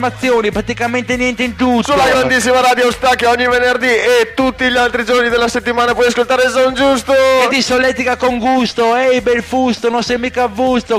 praticamente niente in tutto. Sulla grandissima Radio Stacchia ogni venerdì e tutti gli altri giorni della settimana puoi ascoltare Son Giusto. E di solletica con gusto, ehi bel fusto, non sei mica avvusto.